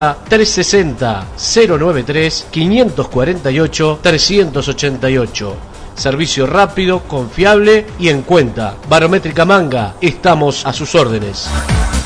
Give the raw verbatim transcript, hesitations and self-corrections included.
trescientos sesenta, cero noventa y tres, quinientos cuarenta y ocho, trescientos ochenta y ocho. Servicio rápido, confiable y en cuenta. Barométrica Manga, estamos a sus órdenes.